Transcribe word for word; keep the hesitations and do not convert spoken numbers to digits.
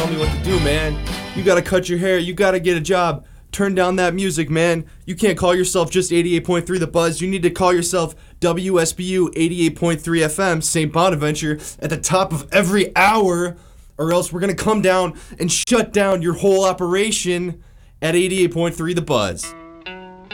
tell me what to do, man. You gotta cut your hair. You gotta get a job. Turn down that music, man. You can't call yourself just eighty-eight point three The Buzz. You need to call yourself W S B U eighty-eight point three F M, Saint Bonaventure, at the top of every hour, or else we're going to come down and shut down your whole operation at eighty-eight point three The Buzz.